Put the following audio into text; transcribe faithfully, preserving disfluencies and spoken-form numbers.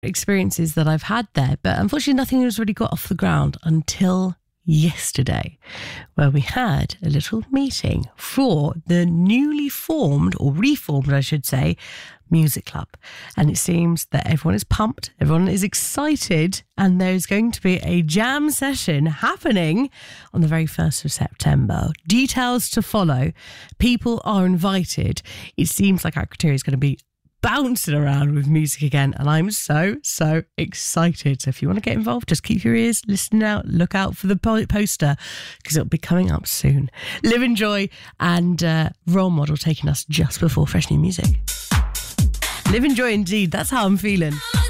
experiences that I've had there, but unfortunately nothing has really got off the ground until yesterday, where we had a little meeting for the newly formed, or reformed I should say, Music Club. And it seems that everyone is pumped, everyone is excited, and there's going to be a jam session happening on the very first of September. Details to follow. People are invited. It seems like Akrotiri is going to be bouncing around with music again, and I'm so so excited. So if you want to get involved, just keep your ears listening out, look out for the po- poster, because it'll be coming up soon. Live Enjoy and uh, Role Model taking us just before fresh new music. Live Enjoy indeed, that's how I'm feeling.